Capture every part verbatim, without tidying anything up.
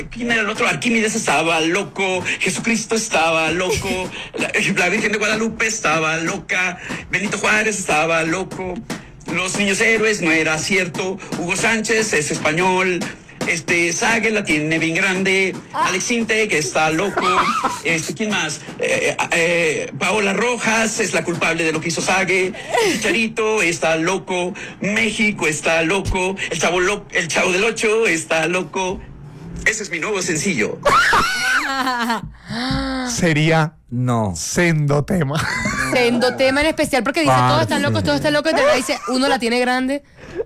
¿Quién era el otro? Arquímedes estaba loco, Jesucristo estaba loco, la, la Virgen de Guadalupe estaba loca, Benito Juárez estaba loco, los niños héroes no era cierto, Hugo Sánchez es español, este Sague la tiene bien grande, Alex Intec está loco, este ¿quién más? Eh, eh, Paola Rojas es la culpable de lo que hizo Sague, Chicharito está loco, México está loco, el chavo lo, el chavo del ocho está loco. Ese es mi nuevo sencillo. Sería no sendo tema. Sendo tema en especial porque dice, Parce. todos están locos, todos están locos, y de verdad dice, uno la tiene grande.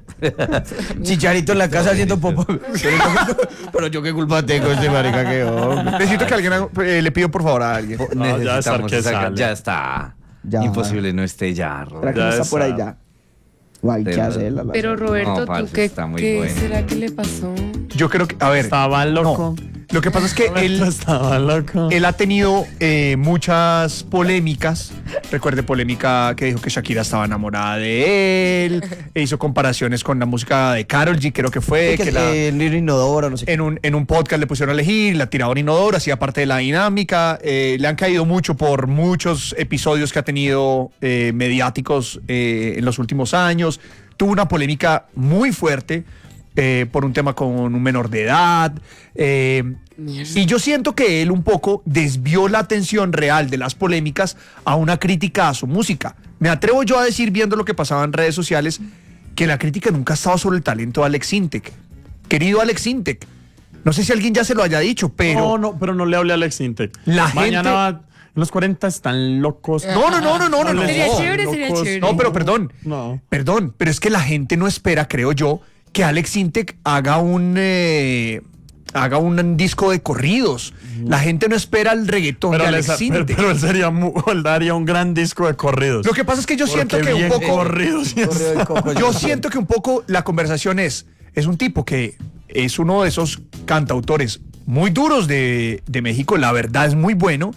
Chicharito en la casa haciendo popó. Pero yo qué culpa tengo este marica que hombre. Necesito que alguien haga- eh, le pido por favor a alguien. No, ya está, Necesitamos que esa- sale. ya está. Ya. Imposible no esté ya. ¿Será que Ya no está está. por ahí ya? Guay, ¿qué De hace verdad. él? Pero Roberto, No, ¿tú parce, qué, está muy qué bueno. será que le pasó? Yo creo que, a ver, Estaba loco. lo que pasa es que él, Estaba loco. él ha tenido eh, muchas polémicas. Recuerde polémica que dijo que Shakira estaba enamorada de él, e hizo comparaciones con la música de Karol G, creo que fue, Sí, que que la- eh, el libro inodoro, no sé qué. en un, en un podcast le pusieron a elegir, la tiraron inodoro, hacía parte de la dinámica, eh, le han caído mucho por muchos episodios que ha tenido eh, mediáticos eh, en los últimos años. Tuvo una polémica muy fuerte eh, por un tema con un menor de edad. eh, y yo siento que él un poco desvió la atención real de las polémicas a una crítica a su música. Me atrevo yo a decir, viendo lo que pasaba en redes sociales, que la crítica nunca ha estado sobre el talento de Alex Intec. Querido Alex Intec, no sé si alguien ya se lo haya dicho, pero... No, no, pero no le hablé a Alex Intec. La Mañana gente- va- en los cuarenta están locos. No, no, no, no, no, no, no. Sería no. chévere, sería locos. chévere. No, pero perdón. No. Perdón, pero es que la gente no espera, creo yo, que Alex Intec haga un eh, haga un disco de corridos. La gente no espera el reggaetón Pero, de le Alex sa- pero, Intec. pero él sería mu- él daría un gran disco de corridos. Lo que pasa es que yo siento Porque que un bien poco corridos y Correo de coco, yo siento que un poco la conversación es es un tipo que es uno de esos cantautores muy duros de, de México, la verdad es muy bueno.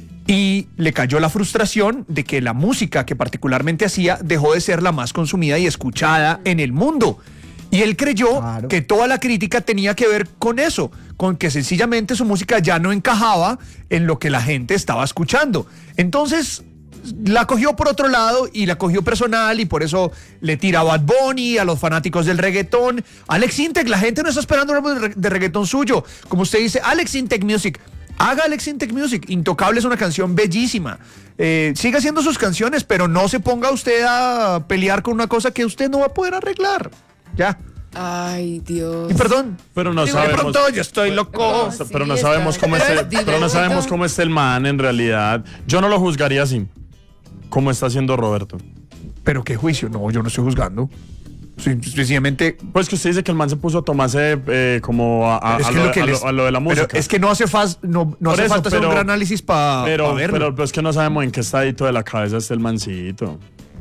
Y le cayó la frustración de que la música que particularmente hacía dejó de ser la más consumida y escuchada en el mundo. Y él creyó Claro. que toda la crítica tenía que ver con eso, con que sencillamente su música ya no encajaba en lo que la gente estaba escuchando. Entonces la cogió por otro lado y la cogió personal y por eso le tira a Bad Bunny, a los fanáticos del reggaetón. Alex Intec, la gente no está esperando un álbum de re- de reggaetón suyo. Como usted dice, Alex Intec Music. Haga Alex Intec Music. Intocable es una canción bellísima. Eh, siga haciendo sus canciones, pero no se ponga usted a pelear con una cosa que usted no va a poder arreglar. Ya. Ay, Dios. Y perdón. Pero no de sabemos. pronto yo estoy loco. No, pero no sí, sabemos está- cómo pero es es el, pero no sabemos divertido. cómo es el man en realidad. Yo no lo juzgaría así, como está haciendo Roberto. Pero qué juicio. No, yo no estoy juzgando. Sim- Sencillamente. Pues que usted dice que el man se puso a tomarse eh, como a, a- Es a que lo, lo que a lo- les- a lo de la música. Pero es que no hace, faz- no, no Por hace eso, falta hacer pero- un gran análisis para pero, verlo. pero, pero es que no sabemos en qué estadito de la cabeza está el mancito.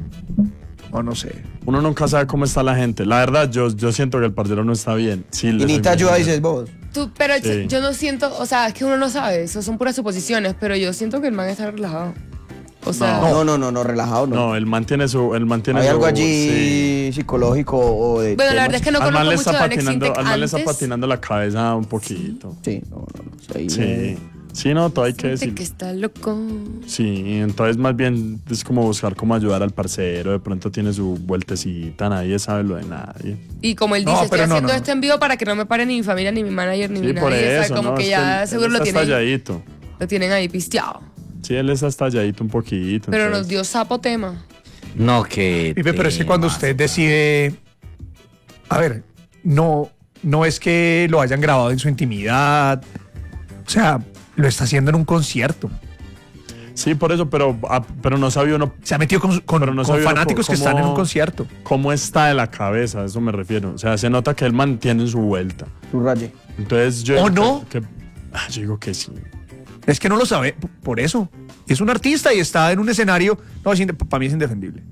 O no sé. Uno nunca sabe cómo está la gente. La verdad, yo, yo siento que el parcero no está bien. Sí, Y le ni soy te muy ayuda, sincero. dices vos. Tú, pero Sí. yo- yo no siento, o sea, es que uno no sabe, eso son puras suposiciones, pero yo siento que el man está relajado. O sea, No, no, no, no, relajado, no. No, él mantiene su. Él mantiene Hay su, algo allí sí. psicológico o de. bueno, la temas. verdad es que no al man conozco le mucho está de Alex patinando, Intec al man le está antes. patinando la cabeza un poquito. Sí, no, no, no. Sí, Sí. Sí, no, todo hay que Gente decir. que está loco. Sí, entonces más bien es como buscar cómo ayudar al parcero. De pronto tiene su vueltecita, nadie sabe lo de nadie. Y como él No, dice, estoy pero no, haciendo no, esto en vivo para que no me pare ni mi familia, ni mi manager, ni Sí, mi por nadie. O sea, eso, como ¿no? que Es ya él- seguro él lo está tienen, estalladito. lo tienen ahí pisteado. Sí, él está estalladito un poquito. Pero entonces- nos dio sapo tema. No, que. Pipe, pero es que cuando usted decide. A ver, no, no es que lo hayan grabado en su intimidad. O sea, lo está haciendo en un concierto. Sí, por eso, pero, ah, pero no sabía uno Se ha metido con, con- Pero no con sabía uno fanáticos que cómo- están en un concierto. cómo está de la cabeza, a eso me refiero. O sea, se nota que él mantiene su vuelta. Tu raye. Entonces yo. ¿O digo no? Que, que- ah, yo digo que sí. Es que no lo sabe, p- por eso. Es un artista y está en un escenario. No, es inde- para mí es indefendible.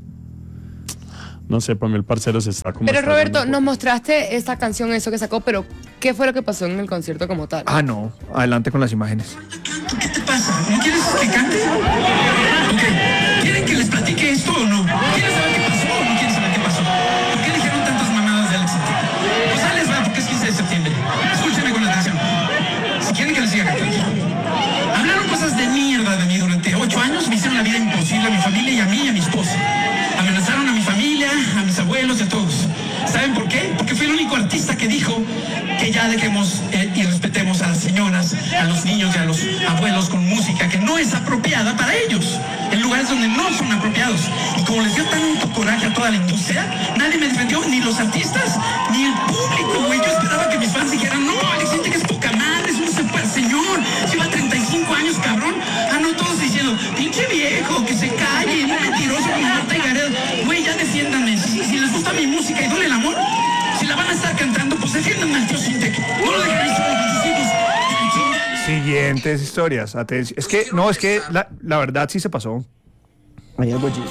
No sé, para mí el parcero se está como. Pero estallando Roberto, un nos poco. mostraste esa canción, eso que sacó, pero ¿qué fue lo que pasó en el concierto como tal? Ah, no. Adelante con las imágenes. ¿Qué te pasa? ¿No quieres que cante? Ok. ¿Quieren que les platique esto o no? ¿Quieren saber qué pasó o no quieren saber qué pasó? ¿Por qué dijeron tantas mamadas de Alex Intec? Pues ahí les va, porque es quince de septiembre. Escúchenme con atención. abuelos con música que no es apropiada para ellos, en lugares donde no son apropiados. Y como les dio tanto coraje a toda la industria, nadie me defendió, ni los artistas, ni el público, güey. Yo esperaba que mis fans dijeran, no, Alex Intec es poca madre, es un super señor, lleva treinta y cinco años, cabrón. Ah, no, todos diciendo, pinche viejo, que se calle, un mentiroso como Marta y Gareda. Güey, ya defiéndanme. Si, si les gusta mi música y duele el amor, si la van a estar cantando, pues defiéndanme al tío Intec. No lo dejen ahí solo con sus hijos. Siguientes historias. Atención. Es que, no, es que la, la verdad sí se pasó. Hay algo allí.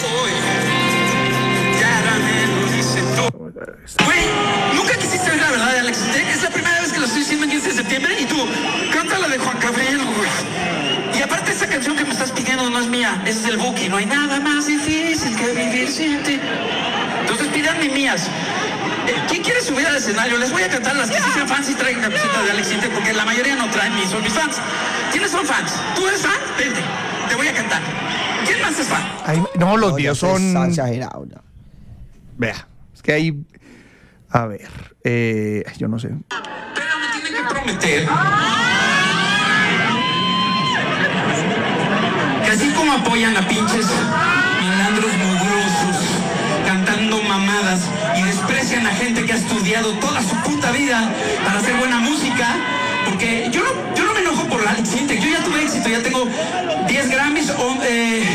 Güey, nunca quisiste ver la verdad de Alex Intec. Es la primera vez que lo estoy diciendo en quince de septiembre y tú, canta la de Juan Gabriel, güey. Y aparte esa canción que me estás pidiendo no es mía, es del Buki. No hay nada más difícil que vivir sin ti. Entonces pídanme mías. ¿Quién quiere subir al escenario? Les voy a cantar las que sí sean fans y traigan camiseta de Alex Intec, porque la mayoría no traen ni son mis fans. ¿Quiénes son fans? ¿Tú eres fan? Vente, te voy a cantar. ¿Quién más es fan? Ay, no, los No, videos ya está son... exagerado, ya. Vea, es que hay... A ver, eh, yo no sé. Pero me tienen que prometer que así como apoyan a pinches malandros mugrosos cantando mamadas y desprecian a gente que ha estudiado toda su puta vida para hacer buena música, porque yo no, yo no me enojo por Alex Intec, yo ya tuve éxito, ya tengo diez Grammys, o, eh,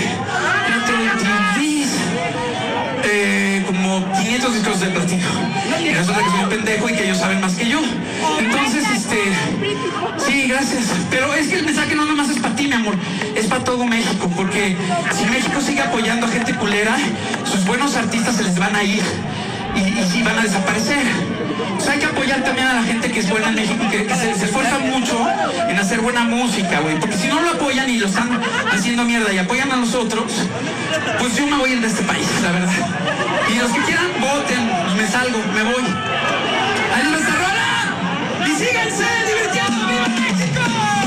eh, como quinientos discos de platino. Y resulta que soy un pendejo y que ellos saben más que yo. Entonces, este... Sí, gracias. Pero es que el mensaje no nomás es para ti, mi amor. Es para todo México. Porque si México sigue apoyando a gente culera, sus buenos artistas se les van a ir. Y, y, y van a desaparecer. O sea, hay que apoyar también a la gente que es buena en México, que, que se, se esfuerza mucho en hacer buena música, güey. Porque si no lo apoyan y lo están haciendo mierda y apoyan a los otros, pues yo me voy a ir de este país, la verdad. Y los que quieran, voten. Me salgo, me voy. ¡Adiós, nuestra rola! ¡Y síganse divirtiendo! ¡Viva México!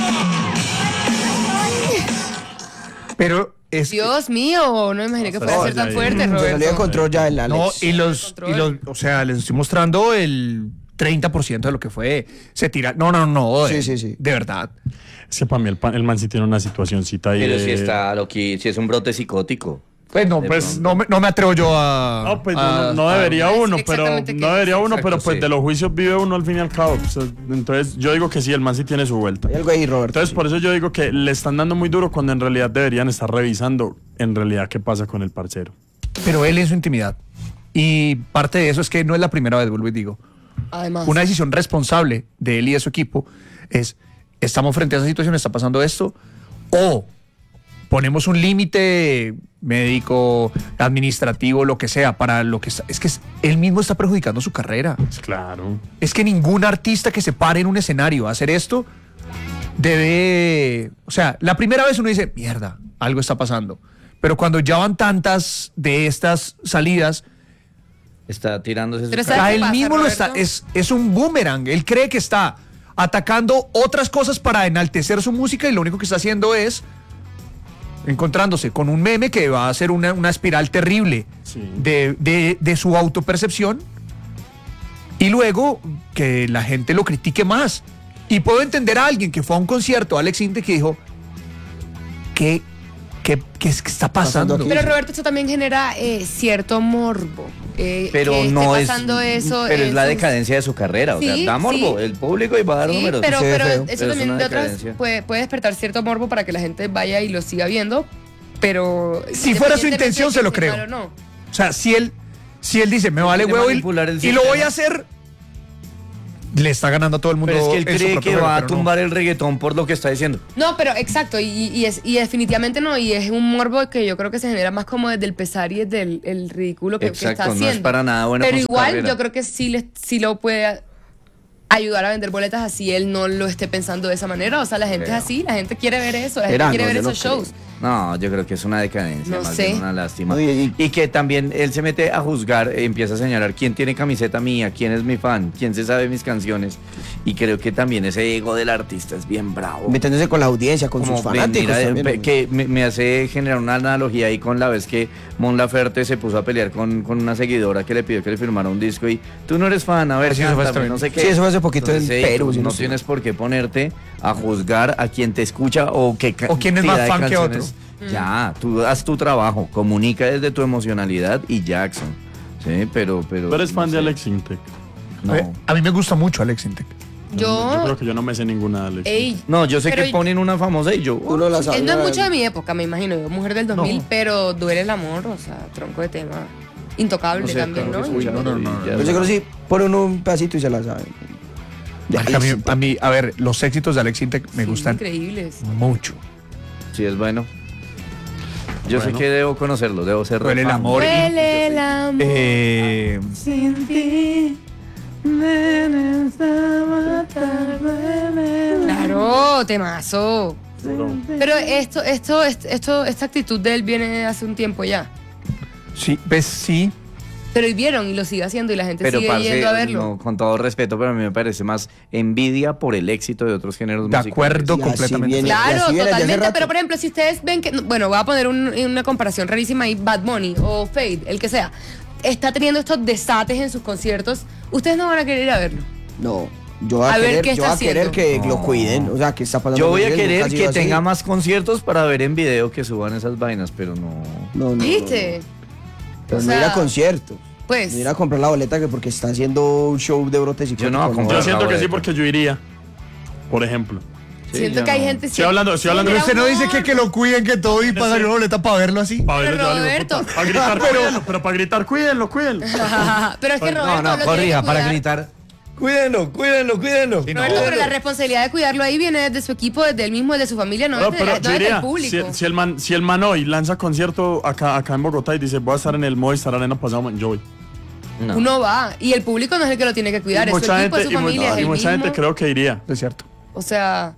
Pero es... Dios mío, no me imaginé que fuera a ser tan fuerte, Se salió de Roberto. control ya el Alex. No, y los, Control. y los, o sea, les estoy mostrando el treinta por ciento de lo que fue. Se tira, no, no, no, de, Sí, sí, sí. de verdad. Es que para mí el, pa- el man sí tiene una situacioncita ahí. Pero de- si está loqui, si es un brote psicótico. Pues no, De pues pronto. no me, no me atrevo yo a... No, pues a- no, no a- debería a uno, decir pero exactamente qué no debería es. uno, pero Exacto, pues sí. de los juicios vive uno al fin y al cabo. O sea, entonces yo digo que sí, el man sí tiene su vuelta. Hay algo ahí, Roberto. Entonces por eso yo digo que le están dando muy duro cuando en realidad deberían estar revisando en realidad qué pasa con el parcero. Pero él en su intimidad. Y parte de eso es que no es la primera vez, vuelvo y digo. Además. Una decisión responsable de él y de su equipo es, estamos frente a esa situación, está pasando esto, o ponemos un límite médico, administrativo, lo que sea, para lo que está, es que es- él mismo está perjudicando su carrera. Pues claro. Es que ningún artista que se pare en un escenario a hacer esto debe, o sea, la primera vez uno dice, mierda, algo está pasando, pero cuando ya van tantas de estas salidas, Está tirándose su Pero cara. ¿sabes a qué él pasa, mismo lo Roberto? está, es, es un boomerang. Él cree que está atacando otras cosas para enaltecer su música y lo único que está haciendo es encontrándose con un meme que va a hacer una, una espiral terrible Sí. de, de- de su autopercepción y luego que la gente lo critique más. Y puedo entender a alguien que fue a un concierto, Alex Intec, que dijo, ¿qué, qué, qué es que está pasando? Pasando aquí. Pero Roberto, esto también genera eh, cierto morbo. eh, Pero que no esté es. pasando eso pero es en la sus- decadencia de su carrera. O sea, Sí, da morbo. sí. El público y va a dar Sí, números. pero, Se ve pero feo. eso Pero es también una de otras decadencia. puede, puede despertar cierto morbo para que la gente vaya y lo siga viendo, pero... Si fuera su independientemente intención, de se que lo sea creo. malo o no. O sea, si él, si él dice, me vale quiere huevo y, manipular el y lo voy sistema. a hacer, le está ganando a todo el mundo. Pero es que él en su cree propio que juego, va a pero no. tumbar el reggaetón por lo que está diciendo. No, pero exacto, y, y, es, y definitivamente no, y es un morbo que yo creo que se genera más como desde el pesar y desde el, el ridículo que, que Exacto, está no es haciendo. para nada bueno Pero con su igual carrera. yo creo que sí, le, sí lo puede ayudar a vender boletas así él no lo esté pensando de esa manera. O sea, la gente Creo. es así, la gente quiere ver eso, la gente Será, quiere no, ver yo no esos shows. No, yo creo que es una decadencia, No más sé. bien una lástima. No, y- Y que también él se mete a juzgar, eh, empieza a señalar quién tiene camiseta mía, quién es mi fan, quién se sabe mis canciones. Y creo que también ese ego del artista es bien bravo. Metiéndose con la audiencia, con Como sus fanáticos venir a- también, pe- ¿no? que me, me hace generar una analogía ahí con la vez que Mon Laferte se puso a pelear con, con una seguidora que le pidió que le firmara un disco y tú no eres fan, a ver, Sí, eso fue cántame, hace- no sé qué. sí, eso fue hace poquito en Entonces, Perú, tú si no no estoy tienes por qué ponerte a juzgar a quien te escucha o que ca- O quién es tira más de fan que canciones. Ya, tú haz tu trabajo, comunica desde tu emocionalidad y Jackson. Sí, pero pero Tú eres fan no de sé. Alex Intec. No. Eh, a mí me gusta mucho Alex Intec. Yo Yo. creo que yo no me sé ninguna de Alex. Ey, No, yo sé pero que ponen una famosa y yo Tú no la sabes. él no es mucho de mi época, me imagino. Yo, mujer del dos mil, No. pero duele el amor, o sea, tronco de tema. Intocable No sé, también, tengo ¿no? que escucharlo No, no, no, y ya. Pero yo creo que sí, ponen un pedacito y se la saben. De Marica, a, mí, Alex a mí, a ver, los éxitos de Alex Intec me Sí, gustan increíbles. mucho. Sí, es bueno. Yo Bueno. sé que debo conocerlo, debo ser Duele el fan. amor. Huele el amor. Eh, Sin ti. Claro, temazo. Duro. Pero esto, esto, esto, esto, esta actitud de él viene de hace un tiempo ya. sí, ves, sí. Pero y vieron y lo sigue haciendo y la gente Pero sigue parce, yendo a verlo. no, con todo respeto, pero a mí me parece más envidia por el éxito de otros géneros De musicales. acuerdo Y así completamente. viene. Y Claro, así viene desde hace totalmente. rato. Pero por ejemplo, si ustedes ven que, bueno, voy a poner un- una comparación rarísima ahí, Bad Bunny o Fade, el que sea, está teniendo estos desates en sus conciertos, ustedes no van a querer ir a verlo. No, yo voy a, A ver, querer, ¿qué yo está voy a querer haciendo? que lo cuiden. O sea, que está pasando. Yo voy a con él, querer nunca ha sido que así. tenga más conciertos para ver en video que suban esas vainas, pero no. No, no, no, ¿Viste? no. Pero O no sea, ir a conciertos. Pues. No ir a comprar la boleta que porque está haciendo un show de brotes y Yo no voy a cosas, comprar. Yo siento que sí boleta. porque yo iría. Por ejemplo. Sí, Siento yo que hay no. gente. Estoy hablando, estoy hablando Pero de Usted no dice que, que lo cuiden, que todo y pagan una boleta para verlo así. Para Pero, verlo, yo digo, Roberto. puta, para gritar, cuídenlo, pero para gritar, cuídenlo, cuídenlo. Pero es que Roberto. No, no, lo tiene que corrija, para cuidar. gritar. Cuídenlo, cuídenlo, cuídenlo. Roberto, pero la responsabilidad de cuidarlo ahí viene desde su equipo, desde él mismo, desde su familia, no No, desde, pero no yo desde diría, el público. si, si el man, si el man hoy lanza concierto acá, acá en Bogotá y dice voy a estar en el Movistar Arena pasado, man, yo voy. No. Uno va y el público no es el que lo tiene que cuidar, Y es su mucha equipo, gente, es su y mu- familia, es y el mucha gente mismo. creo que iría. Es cierto. O sea,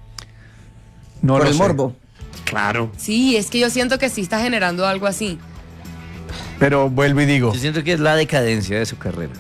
No por lo el sé. morbo. Claro. sí, es que yo siento que sí está generando algo así. Pero vuelvo y digo. Yo siento que es la decadencia de su carrera.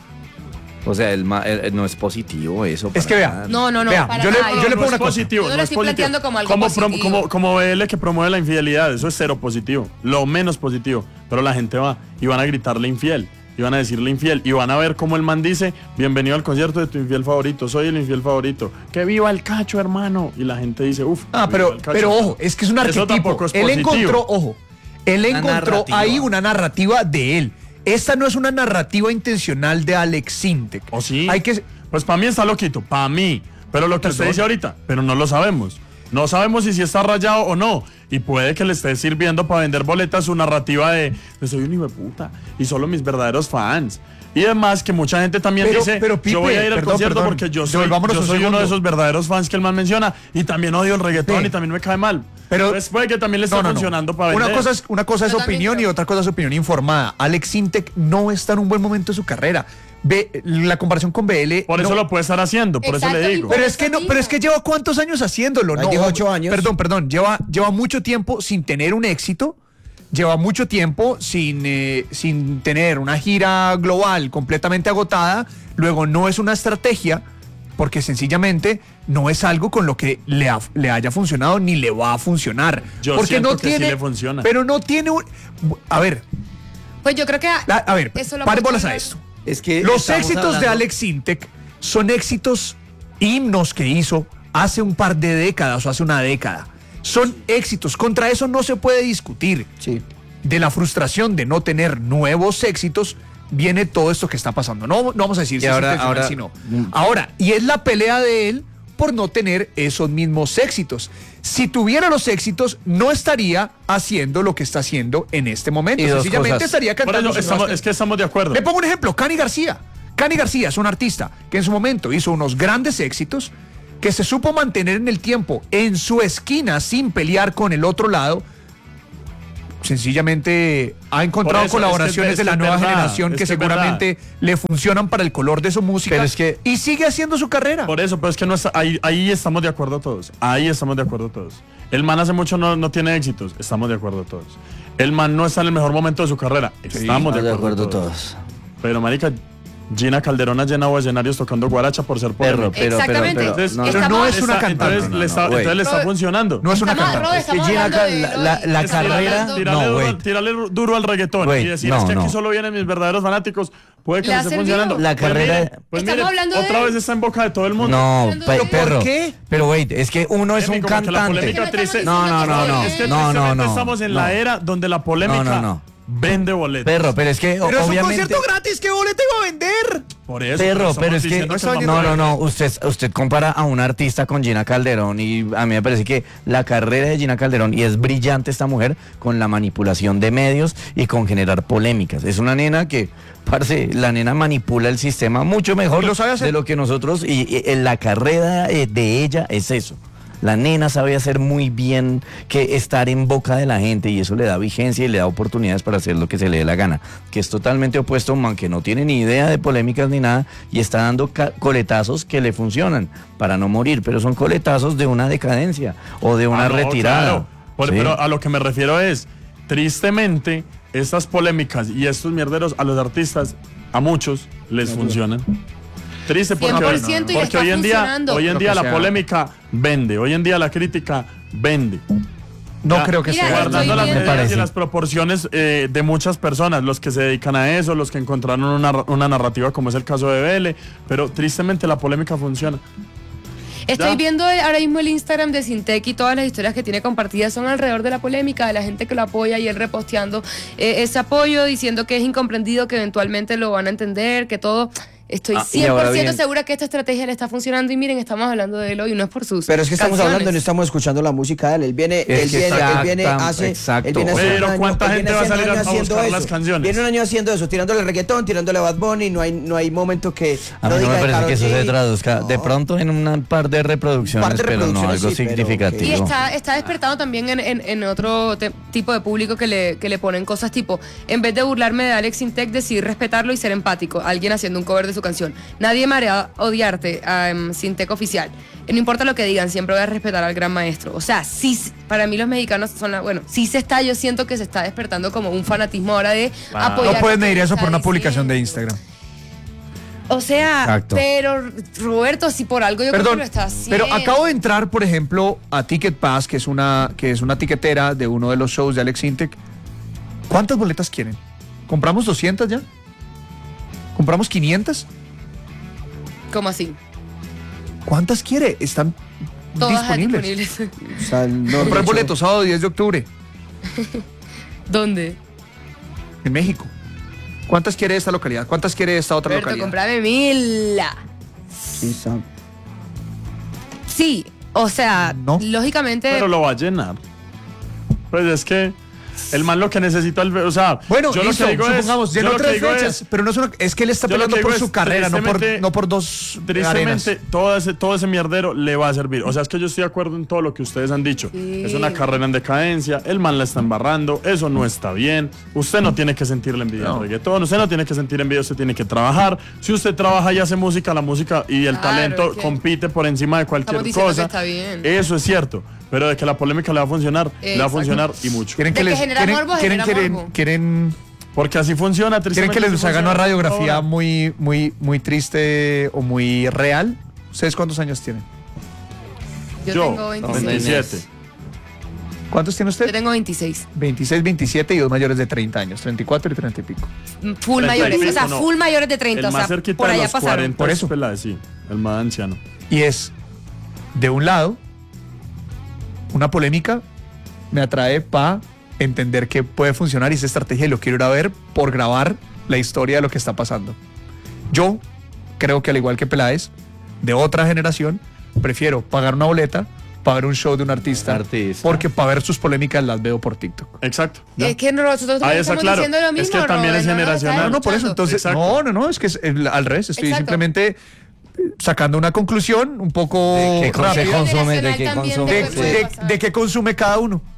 O sea, el, ma- el- el- no es positivo eso. Es para que vea, nada. No, no, no, Vea, para yo le- nada. yo le pongo no una es cosa. positivo, Yo no no lo es estoy positivo. planteando como algo como, prom- positivo. como, como L que promueve la infidelidad, eso es cero positivo. Lo menos positivo. Pero la gente va y van a gritarle infiel. Y van a decirle infiel. Y van a ver cómo el man dice, bienvenido al concierto de tu infiel favorito. Soy el infiel favorito. ¡Que viva el cacho, hermano! Y la gente dice, uff. Ah, pero, pero ojo, es que es un Eso arquetipo. tampoco es Él positivo. encontró, ojo, él Una encontró narrativa. ahí una narrativa de él. Esta no es una narrativa intencional de Alex Sintek. ¿O sí? Hay que, Pues para mí está loquito, para mí. Pero lo que usted Perdón. dice ahorita, pero no lo sabemos. No sabemos si sí está rayado o no. Y puede que le esté sirviendo para vender boletas su narrativa de "Yo soy un hijo de puta y solo mis verdaderos fans". Y además que mucha gente también Pero- dice, pero, Pipe, yo voy a ir al perdón, concierto perdón. porque yo soy, Devolvámonos yo un soy uno segundo. de esos verdaderos fans que el man menciona y también odio el reggaetón Pipe. y también me cae mal. Pero- Entonces puede que también le esté no, no, no. funcionando para vender. Una cosa es, una cosa es Yo también opinión y creo. otra cosa es opinión informada. Alex Sintek no está en un buen momento de su carrera. Ve, la comparación con B L. Por eso no- lo puede estar haciendo, por Exacto, eso le y digo. por- Pero es que no, eso pero es mismo. que lleva cuántos años haciéndolo, Ahí no. dijo ocho años. Perdón, perdón, lleva, lleva mucho tiempo sin tener un éxito, lleva mucho tiempo sin, eh, sin tener una gira global completamente agotada, luego no es una estrategia, porque sencillamente no es algo con lo que le, ha- le haya funcionado ni le va a funcionar. Yo porque siento no que sí tiene, le funciona. Pero no tiene un. A ver, Pues yo creo que. la- a ver, eso lo paren podemos bolas a hablar. esto. Es que Los estamos éxitos de hablando- Alex Sintek son éxitos, himnos que hizo hace un par de décadas o hace una década. Son éxitos, contra eso no se puede discutir. Sí. De la frustración de no tener nuevos éxitos viene todo esto que está pasando. No, no vamos a decir Y si es ahora- intencional, ahora- si no. Ahora, y es la pelea de él por no tener esos mismos éxitos. Si tuviera los éxitos, no estaría haciendo lo que está haciendo en este momento. Y dos Sencillamente cosas. estaría Por cantando. eso sus estamos- nuevas es que estamos de acuerdo. le pongo un ejemplo, Cani García. Cani García es un artista que en su momento hizo unos grandes éxitos, que se supo mantener en el tiempo, en su esquina, sin pelear con el otro lado. Sencillamente ha encontrado Por eso, colaboraciones es que- de la es que nueva es verdad, generación es que que es seguramente le funcionan para el color de su música. Pero es que- y sigue haciendo su carrera. Por eso, pero es que no está, ahí, ahí estamos de acuerdo todos. Ahí estamos de acuerdo todos. El man hace mucho no, no tiene éxitos, estamos de acuerdo todos. El man no está en el mejor momento de su carrera, estamos de, de acuerdo acuerdo todos. todos. Pero marica, Gina Calderón ha llenado escenarios tocando guaracha por ser Perro, polémica. pero, pero, Exactamente. pero, Entonces, no, pero Estamos- no es una Está- cantante. Entonces, No, no, le, está, no, entonces le está Robert, funcionando. No es una Estamos- cantante. Robert, Es que estamos Gina hablando Cal- de la, él la, hoy. la Es tirarle- carrera, tirarle, no, duro, wait. tirarle duro al reggaetón Wait, y decir no, es que no. aquí solo vienen mis verdaderos fanáticos. Puede que ¿Le no ha esté servido? funcionando. La Pues carrera- mire, pues Estamos mire, hablando de otra él. vez está en boca de todo el mundo. No, hablando pe- de- perro. ¿Por qué? Pero wait, es que uno es Emi, un como que la cantante. polémica Es que no triste- estamos No, no, no, diciendo no. que Es que No, no, tristemente no. estamos en no. la era donde la polémica No, no, no. vende boletos. Perro, pero es que Pero es un obviamente. concierto gratis, ¿qué boleta iba a vender? Por eso. Perro, estamos pero es que diciendo está el no, man- no, no, usted, usted compara a un artista con Gina Calderón y a mí me parece que la carrera de Gina Calderón, y es brillante esta mujer, con la manipulación de medios y con generar polémicas. Es una nena que, parce, la nena manipula el sistema mucho mejor Y lo sabe hacer. de lo que nosotros, y, y en la carrera eh, de ella es eso. La nena sabe hacer muy bien que estar en boca de la gente, y eso le da vigencia y le da oportunidades para hacer lo que se le dé la gana. Que es totalmente opuesto a un man que no tiene ni idea de polémicas ni nada y está dando ca- coletazos que le funcionan para no morir, pero son coletazos de una decadencia o de una Ah, no, retirada. claro. Por- ¿Sí? Pero a lo que me refiero es, tristemente, estas polémicas y estos mierderos a los artistas, a muchos, les funcionan. Triste porque, cien por hoy, ciento y le porque está hoy en día, funcionando. hoy en Lo día que la sea. polémica vende, hoy en día la crítica vende. No Ya, creo que Mira, sea. estoy Guardando las viendo- medidas y parece. las proporciones eh, de muchas personas, los que se dedican a eso, los que encontraron una, una narrativa como es el caso de Vele, pero tristemente la polémica funciona. Estoy Ya. viendo ahora mismo el Instagram de Sintec y todas las historias que tiene compartidas son alrededor de la polémica, de la gente que lo apoya y él reposteando eh, ese apoyo, diciendo que es incomprendido, que eventualmente lo van a entender, que todo. Estoy Ah, y cien por ahora ciento bien- segura que esta estrategia le está funcionando y miren, estamos hablando de él hoy, no es por sus Pero es que estamos canciones. hablando, no estamos escuchando la música de él. Él viene, Es él que viene, él exacta- viene, hace, exacto. él viene hace Pero un año, ¿cuánta él gente viene va a hace un salir a- año a haciendo buscar eso. las canciones? Viene un año haciendo eso, tirándole reggaetón, tirándole Bad Bunny, no hay, no hay momento que A no mí no diga me de parece Karol que eso G. se traduzca de No. pronto en un par de reproducciones, Par de pero no reproducciones, algo sí, pero significativo. Y está, está despertando también en, en- en otro te- tipo de público que le, que le ponen cosas tipo, en vez de burlarme de Alex Intec, decir respetarlo y ser empático. Alguien haciendo un cover de su canción. Nadie me hará odiarte, um, Sintec oficial. No importa lo que digan, siempre voy a respetar al gran maestro. O sea, sí, para mí los mexicanos son la, bueno, sí se está, yo siento que se está despertando como un fanatismo ahora de apoyar. No puedes lo que medir eso está por una publicación de diciendo. Instagram. O sea, Exacto. pero Roberto, si por algo yo creo que Perdón, lo está haciendo. pero acabo de entrar, por ejemplo, a Ticket Pass, que es una que es una tiquetera de uno de los shows de Alex Intec. ¿Cuántas boletas quieren? ¿Compramos doscientas ya? ¿Compramos quinientas? ¿Cómo así? ¿Cuántas quiere? Están Todas disponibles. disponibles. O sea, no, de Comprar hecho, boletos sábado diez de octubre ¿Dónde? en México. ¿Cuántas quiere esta localidad? ¿Cuántas quiere esta otra Roberto, localidad? comprame mil. sí, Sam. Sí, o sea, No. lógicamente. Pero lo va a llenar. Pues es que el man lo que necesita, el, o sea, Bueno, yo listo, lo que digo es, supongamos, yo llenó lo que tres digo fechas, es, pero no es, una, es que él está yo lo peleando que por digo su es, carrera, no por, tristemente- no por dos arenas. tristemente todo ese, todo ese mierdero le va a servir. O sea, es que yo estoy de acuerdo en todo lo que ustedes han dicho. Sí. Es una carrera en decadencia, el man la está embarrando, eso no está bien. Usted no tiene que sentirle envidia al No. reggaetón, usted no tiene que sentir envidia, usted tiene que trabajar. Si usted trabaja y hace música, la música y el Claro, talento es que compite por encima de cualquier estamos diciendo cosa. que está bien. Eso es cierto, pero de que la polémica le va a funcionar, le va a Exacto. funcionar y mucho. Quieren De que que les genera quieren, morbo, quieren, genera quieren, morbo. quieren, Porque así funciona, quieren tristemente. que les así hagan una funciona. radiografía Ahora, muy, muy, muy triste o muy real. ¿Ustedes cuántos años tienen? Yo, yo, tengo veintiséis. veintisiete. ¿Cuántos tiene usted? Yo tengo veintiséis. veintiséis, veintisiete y dos mayores de treinta años, treinta y cuatro y treinta y pico. Full treinta y mayores. O sea, pico, no. full mayores de treinta. El O más sea, cerquita por de allá los pasaron. cuarenta Por es eso. pelada, sí, el más anciano. Y es, de un lado, una polémica me atrae para entender que puede funcionar y esa estrategia y lo quiero ir a ver por grabar la historia de lo que está pasando. Yo creo que al igual que Peláez, de otra generación, prefiero pagar una boleta para ver un show de un artista, Artista. porque para ver sus polémicas las veo por TikTok. Exacto. Es que nosotros Ah, también está estamos claro. diciendo lo Es mismo. que también es Robert, ¿no? generacional. ¿Estás No, no, por eso, escuchando? entonces, Exacto. no, no, no, es que es el- al revés, estoy Exacto. simplemente eh, sacando una conclusión un poco ¿De qué rápida consume? ¿De qué Generacional también consume? de de, que puede de- pasar. de qué consume cada uno.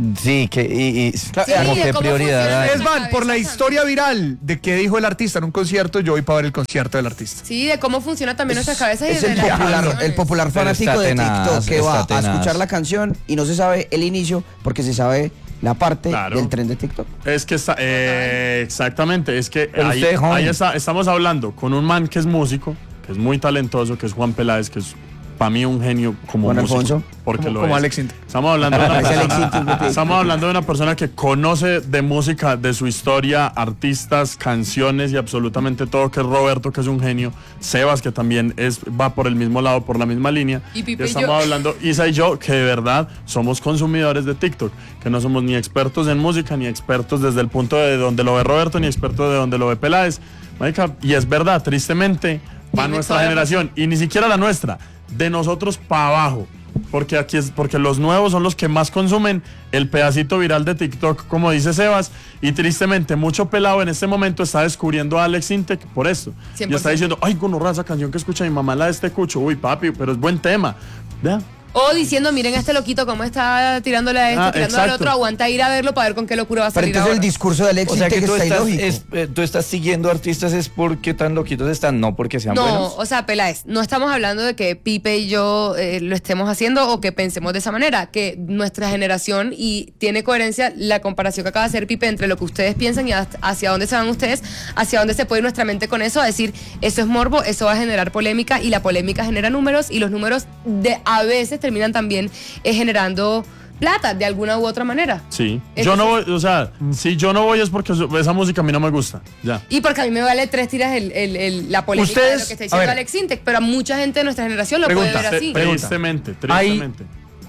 Sí, que y, y Sí, como de que cómo prioridad funciona hay. Es más, por la cabeza historia viral de qué dijo el artista en un concierto, yo voy para ver el concierto del artista. Sí, de cómo funciona también nuestras cabezas y Es de el las popular, canciones. el popular Pero fanático está de tenaz, TikTok que está va a tenaz. escuchar la canción y no se sabe el inicio porque se sabe la parte Claro. del tren de TikTok. Es que está, eh, exactamente, es que Pero ahí, usted, joven. ahí está, estamos hablando con un man que es músico, que es muy talentoso, que es Juan Peláez, que es para mí un genio como Juan músico. Alfonso. Porque Como- lo como es. Alex Intec. Estamos hablando de una Ese Alex persona, Intec, Pepe. estamos hablando de una persona que conoce de música, de su historia, artistas, canciones y absolutamente todo, que es Roberto, que es un genio, Sebas, que también es, va por el mismo lado, por la misma línea. Y Pipe y estamos yo. hablando, Isa y yo, que de verdad somos consumidores de TikTok, que no somos ni expertos en música, ni expertos desde el punto de donde lo ve Roberto, ni expertos de donde lo ve Peláez. Marica, y es verdad, tristemente, para Dime nuestra toda la generación, y ni siquiera la nuestra, de nosotros para abajo. Porque aquí es porque los nuevos son los que más consumen el pedacito viral de TikTok, como dice Sebas, y tristemente mucho pelado en este momento está descubriendo a Alex Intec por eso. cien Y por está ciento. diciendo, ay, gonorra, esa canción que escucha mi mamá, la de este cucho, uy, papi, pero es buen tema. Vea. O diciendo, miren a este loquito cómo está tirándole a este, Ah, tirándole al exacto. otro, aguanta ir a verlo para ver con qué locura va a Pero salir entonces ahora. el discurso de Alex O sea que Intec tú está estás, ilógico. es- eh, tú estás siguiendo artistas es porque tan loquitos están, no porque sean No, buenos. o sea, Peláez, no estamos hablando de que Pipe y yo eh, lo estemos haciendo o que pensemos de esa manera, que nuestra generación, y tiene coherencia la comparación que acaba de hacer Pipe entre lo que ustedes piensan y hasta- hacia dónde se van ustedes, hacia dónde se puede ir nuestra mente con eso, a decir, eso es morbo, eso va a generar polémica y la polémica genera números y los números de a veces terminan también eh, generando plata de alguna u otra manera. Sí. Entonces- yo no voy, o sea, si yo no voy es porque su- esa música a mí no me gusta. Ya. Y porque a mí me vale tres tiras el, el- el- la polémica de Ustedes, lo que está a diciendo ver. Alex Intec, pero a mucha gente de nuestra generación lo Pregunta, puede ver así. Tri- pregunta. Tristemente, Hay- tristemente.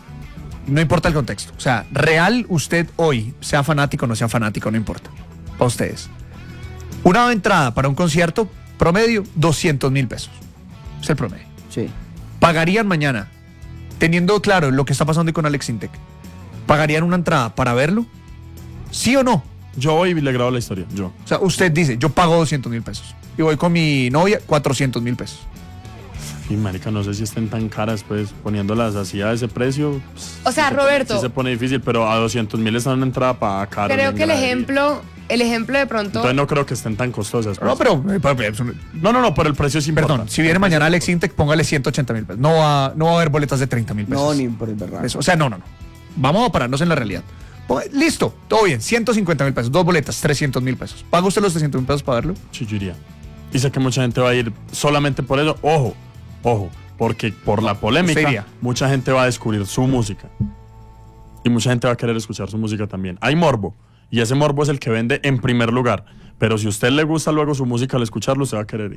No importa el contexto. O sea, real, usted hoy, sea fanático o no sea fanático, no importa. Para ustedes. Una entrada para un concierto, promedio, doscientos mil pesos. Es el promedio. Sí. ¿Pagarían mañana, teniendo claro lo que está pasando hoy con Alex Intec, pagarían una entrada para verlo? ¿Sí o no? Yo voy y le grabo la historia, yo. O sea, usted dice, yo pago doscientos mil pesos. Y voy con mi novia, cuatrocientos mil pesos. Y marica, no sé si estén tan caras, pues, poniéndolas así a ese precio. pues, O sea, sí se pone- Roberto. sí se pone difícil, pero a doscientos mil está una entrada para caro. Creo en que el gradería. ejemplo, el ejemplo de pronto. Entonces no creo que estén tan costosas. pues. No, pero, eh, pero, pero, No, no, no, pero el precio es importante. perdón, si viene mañana Alex Intec, póngale ciento ochenta mil pesos. No va, no va a haber boletas de treinta mil pesos. No, ni por el verdad. Eso, o sea, no, no, no. Vamos a pararnos en la realidad. Ponga- Listo, todo bien, ciento cincuenta mil pesos, dos boletas, trescientos mil pesos. ¿Paga usted los trescientos mil pesos para verlo? Sí, yo iría. Y sé que mucha gente va a ir solamente por eso. Ojo, ojo, porque por la Usted polémica, iría. mucha gente va a descubrir su música. Y mucha gente va a querer escuchar su música también. Hay morbo. Y ese morbo es el que vende en primer lugar. Pero si a usted le gusta luego su música al escucharlo, usted va a querer ir.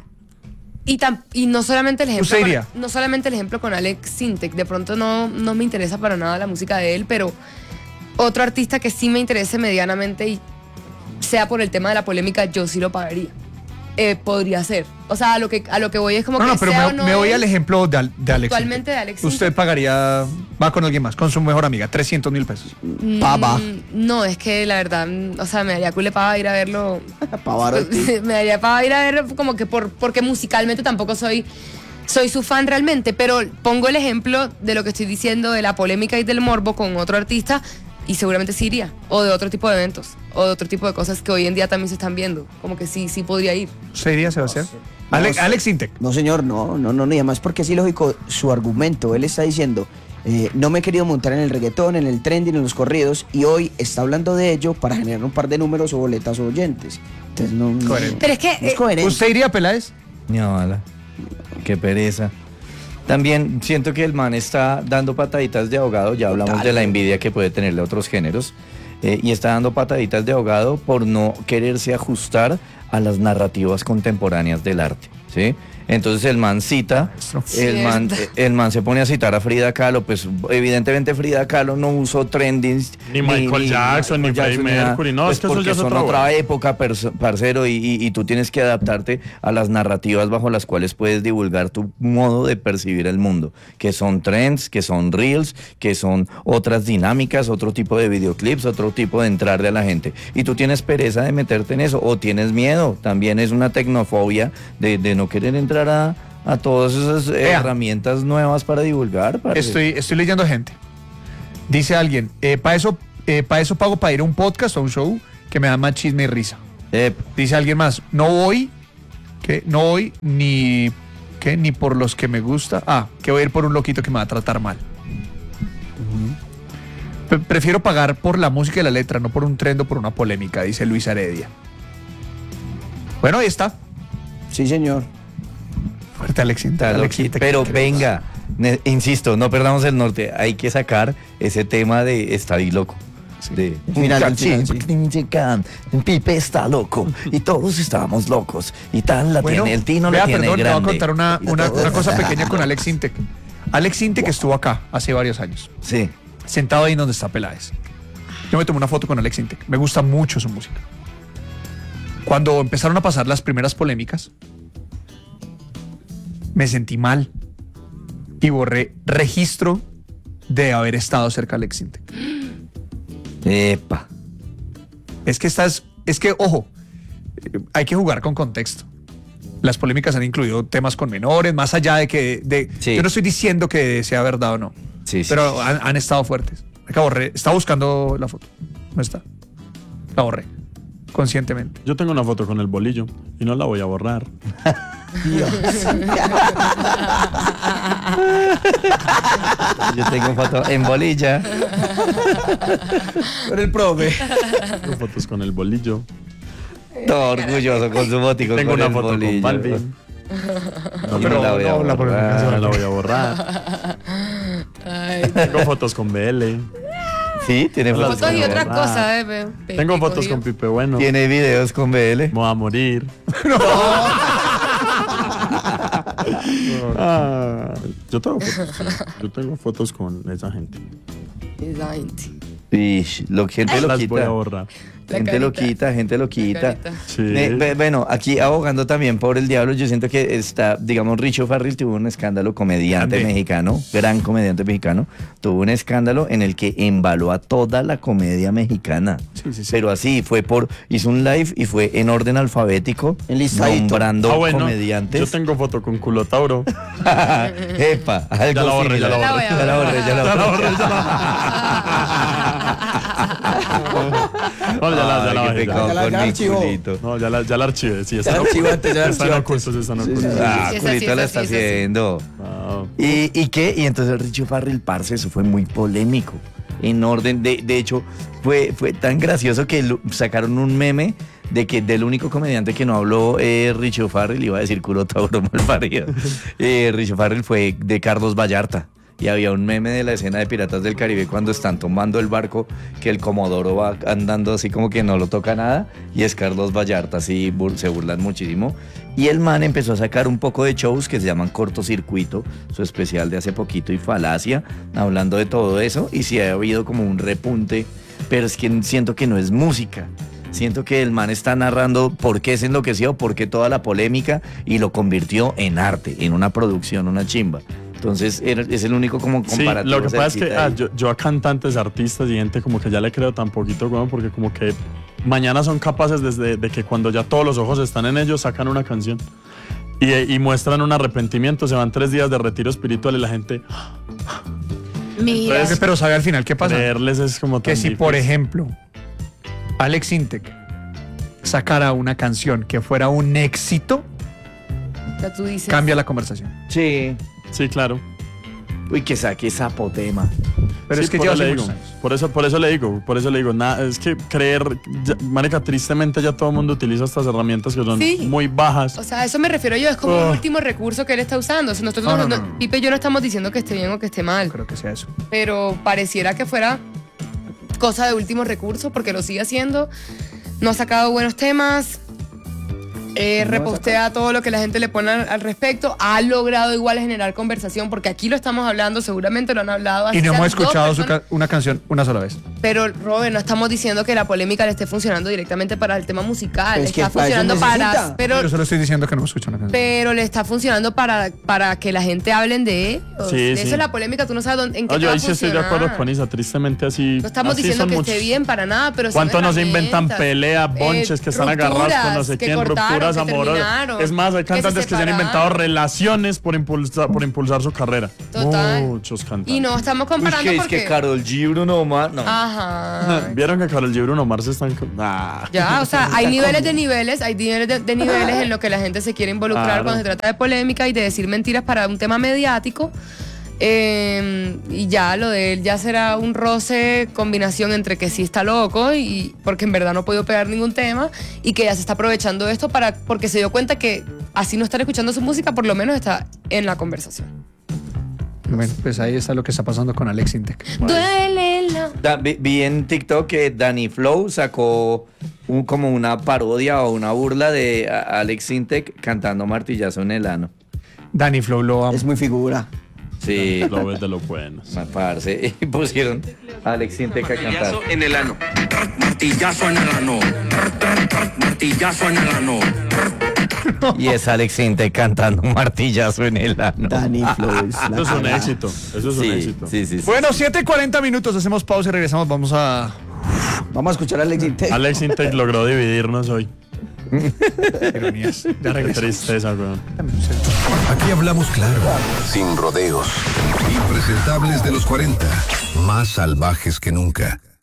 Y, tam- y no solamente el ejemplo. ¿Usted con- iría? no solamente el ejemplo con Alex Sintek. De pronto no, no me interesa para nada la música de él, pero otro artista que sí me interese medianamente y sea por el tema de la polémica, yo sí lo pagaría. Eh, podría ser. O sea, a lo que, a lo que voy es como No, que no, pero sea me, o no me voy él, al ejemplo de, Al- de Alex. Actualmente Intec. de Alex Usted Intec. pagaría, va con alguien más, con su mejor amiga, trescientos mil pesos. Mm, Pava. No, es que la verdad, mm, o sea, me daría cule pava ir a verlo. Pavarotti. me daría pava ir a verlo como que por, porque musicalmente tampoco soy, soy su fan realmente, pero pongo el ejemplo de lo que estoy diciendo de la polémica y del morbo con otro artista y seguramente sí iría. O de otro tipo de eventos, o de otro tipo de cosas que hoy en día también se están viendo. Como que sí, sí podría ir. ¿Usted iría, Sebastián? No Alex, sé. Alex Intec. No, señor, no, no, no, ni además porque es ilógico su argumento. Él está diciendo, eh, no me he querido montar en el reggaetón, en el trending, en los corridos, y hoy está hablando de ello para generar un par de números o boletas o oyentes. Entonces, no, no, Coherente. Pero es que, no es eh, coherente. ¿Usted iría, Peláez? No, ala. Qué pereza. También siento que el man está dando pataditas de ahogado, ya hablamos Total. de la envidia que puede tenerle a otros géneros, eh, y está dando pataditas de ahogado por no quererse ajustar a las narrativas contemporáneas del arte, ¿sí? Entonces el man cita, el man, Cierto. el man se pone a citar a Frida Kahlo, pues evidentemente Frida Kahlo no usó trendings. Ni Michael Jackson, ni Freddie nada, Mercury, no, pues es que eso porque ya es son otra otra vuelta. época, perso- parcero, y, y- y tú tienes que adaptarte a las narrativas bajo las cuales puedes divulgar tu modo de percibir el mundo, que son trends, que son reels, que son otras dinámicas, otro tipo de videoclips, otro tipo de entrarle a la gente. Y tú tienes pereza de meterte en eso, o tienes miedo, también es una tecnofobia de, de no querer entrar a, a todas esas eh, Vea. herramientas nuevas para divulgar. parce. Estoy, estoy leyendo gente. Dice alguien, para eso eh, para eso pago para ir a un podcast o a un show que me da más chisme y risa. Ep. Dice alguien más, no voy, que no voy ni, ¿qué? Ni por los que me gusta. Ah, que voy a ir por un loquito que me va a tratar mal. Pre- Prefiero pagar por la música y la letra, no por un trend o por una polémica, dice Luis Heredia. Bueno, ahí está. Sí, señor. Fuerte, Alexita. Está loquita. Pero venga, ne- insisto, no perdamos el norte. Hay que sacar ese tema de estoy loco. De, Final del final, sí. Pipe está loco y todos estábamos locos y tal la Bueno, tiene, el Tino vea, la tiene perdón, le voy a grande. contar una, Y una, todos una cosa estábamos- pequeña con Alex Intec. Alex Intec estuvo acá hace varios años, Sí. sentado ahí donde está Peláez. Yo me tomé una foto con Alex Intec. Me gusta mucho su música. Cuando empezaron a pasar las primeras polémicas, me sentí mal y borré registro de haber estado cerca de Alex Intec. Epa. Es que estás, es que, ojo, eh, hay que jugar con contexto. Las polémicas han incluido temas con menores, más allá de que, de, Sí. yo no estoy diciendo que sea verdad o no, Sí, sí, pero sí. han, han estado fuertes. Acá borré, estaba buscando la foto, no está, la borré, conscientemente. Yo tengo una foto con el bolillo y no la voy a borrar. Yo tengo foto en bolilla. Con el profe. Tengo fotos con el bolillo. Todo orgulloso con su botico. Tengo con una el foto bolillo. con Balvin. No, pero no la voy a no, la borrar. No la voy a borrar. Ay, Tengo fotos con B L. Sí, tiene Fotos fotos. fotos y con otras borrar. cosas, eh. pe- pe- Tengo que fotos cogido. con Pipe Bueno. Tiene videos con B L. Me voy a morir. Ah, yo tengo fotos. Yo tengo fotos con esa gente. Esa gente. Ish, lo, gente Las voy a loquita. borrar. La Gente carita. loquita, gente La loquita. carita. Sí. Ne- ve- bueno, aquí abogando también por el diablo, yo siento que está, digamos, Richo Farrell tuvo un escándalo, comediante Grande. mexicano, gran comediante mexicano, tuvo un escándalo en el que embaló a toda la comedia mexicana. Sí, sí, sí. Pero así, fue por, hizo un live y fue en orden alfabético, Enlistadito. nombrando Ah, bueno, comediantes. yo tengo foto con Culotauro. Epa, algo Ya la borré, ya la similar. borré. Ya la borré, ya la Ya la borré. borré, ya la No, ya la, ya la Ay, qué bajé, ya. pecado Ya la- con ya la mi archivó. culito. No, ya la, ya la archivé. Sí, Ya están la archivaste, ya la están archivaste. ocultos, están ocultos. Ah, Sí, esa sí, culito esa la sí, está esa sí. haciendo. Ah, ¿Y, ¿Y qué? Y entonces Richo Farrell, parce, eso fue muy polémico. En orden, de, de hecho, fue, fue tan gracioso que lo- sacaron un meme de que del único comediante que no habló eh, Richo Farrell, iba a decir culo tauro mal parido. eh, Richo Farrell fue de Carlos Vallarta. Y había un meme de la escena de Piratas del Caribe cuando están tomando el barco, que el Comodoro va andando así como que no lo toca nada, y es Carlos Vallarta, así bur- se burlan muchísimo. Y el man empezó a sacar un poco de shows que se llaman Cortocircuito, su especial de hace poquito, y Falacia, hablando de todo eso, y sí ha habido como un repunte, pero es que siento que no es música. Siento que el man está narrando por qué se enloqueció, por qué toda la polémica, y lo convirtió en arte, en una producción, una chimba. Entonces era- es el único como sí, comparativo. lo que pasa es que cerquita ah, ahí. yo, yo a cantantes, artistas y gente como que ya le creo tan poquito, weón, porque como que mañana son capaces desde de que cuando ya todos los ojos están en ellos sacan una canción y, y muestran un arrepentimiento, se van tres días de retiro espiritual y la gente Mira. Entonces, Pero ¿sabe al final qué pasa? creerles es como tan Que si, por difícil. ejemplo, Alex Intec sacara una canción que fuera un éxito, Ya tú dices. cambia la conversación. Sí. Sí, claro. Uy, que saque zapotema. Pero Sí, es que por lleva eso le muchos digo, años. por eso, por eso le digo, por eso le digo, nada, es que creer, ya- marica, tristemente ya todo el mundo utiliza estas herramientas que son Sí. muy bajas. O sea, a eso me refiero yo, es como Oh. un último recurso que él está usando. O sea, nosotros No, no- no, no- no, no. Pipe y yo no estamos diciendo que esté bien o que esté mal, No creo que sea eso. pero pareciera que fuera cosa de último recurso porque lo sigue haciendo. No ha sacado buenos temas. Eh, No repostea todo lo que la gente le pone al, al respecto. Ha logrado igual generar conversación porque aquí lo estamos hablando, seguramente lo han hablado. así Y no sean hemos dos escuchado su personas. ca- una canción una sola vez. Pero, Robert, no estamos diciendo que la polémica le esté funcionando directamente para el tema musical. Pero Le es que está para eso funcionando para. necesita. Pero, Yo solo estoy diciendo que no hemos escuchado una canción. pero le está funcionando para, para que la gente hablen de él. Sí, Eso sí. es la polémica, tú no sabes dónde, en qué Oye, te va ahí a sí estoy de funcionar. acuerdo con Isa, tristemente así. No estamos así diciendo son que muchos. esté bien para nada, pero son ¿Cuánto nos inventan herramientas. pelea, bonches que están agarrados con no sé que quién, cortaron, rupturas que amorosas. terminaron, Es más, hay que se cantantes que se han separaron. inventado relaciones por impulsar, por impulsar su carrera. Total. Muchos cantantes. Y no estamos comparando es porque... que Karol G, Bruno Mars, no. Ajá. Vieron que Karol G y Bruno Mars están... Ah. Ya, o sea, hay niveles de niveles, hay niveles de, de niveles en lo que la gente se quiere involucrar Claro. cuando se trata de polémica y de decir mentiras para un tema mediático. Eh, y ya lo de él ya será un roce, combinación entre que sí está loco y porque en verdad no ha podido pegar ningún tema y que ya se está aprovechando de esto para porque se dio cuenta que así no estar escuchando su música por lo menos está en la conversación. Bueno, pues ahí está lo que está pasando con Alex Intec. Duele la... Da- vi, vi en TikTok que Danny Flow sacó un, como una parodia o una burla de a- Alex Intec cantando Martillazo en el ano. Danny Flow lo amo. Es muy figura. Sí, Lo ves de los buenos. ma- parce. Y pusieron a Alex Intec a cantar. Martillazo en el ano. Martillazo en el ano. Martillazo en el ano. Y es Alex Intec cantando Martillazo en el ano. Danny Flow es la Eso es un cagada. éxito. Eso es un Sí, éxito. sí, sí, sí. Bueno, siete y cuarenta minutos, hacemos pausa y regresamos. Vamos a... Vamos a escuchar a Alex Intec. Alex Intec logró dividirnos hoy. Ironías. Ya Qué regresamos. tristeza, weón. Aquí hablamos claro, sin rodeos. Impresentables de los cuarenta, más salvajes que nunca.